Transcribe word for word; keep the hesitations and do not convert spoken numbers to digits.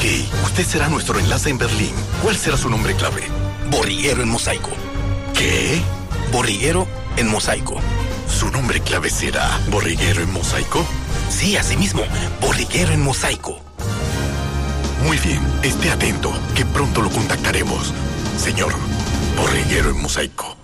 Ok, usted será nuestro enlace en Berlín. ¿Cuál será su nombre clave? Borriguero en mosaico. ¿Qué? Borriguero en mosaico. ¿Su nombre clave será Borriguero en mosaico? Sí, así mismo, Borriguero en mosaico. Muy bien, esté atento, que pronto lo contactaremos. Señor, Borriguero en mosaico.